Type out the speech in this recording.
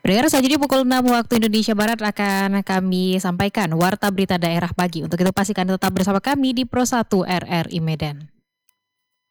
Pendengar selanjutnya pukul 6 waktu Indonesia Barat akan kami sampaikan Warta Berita Daerah Pagi. Untuk itu pastikan tetap bersama kami di Pro 1 RRI Medan.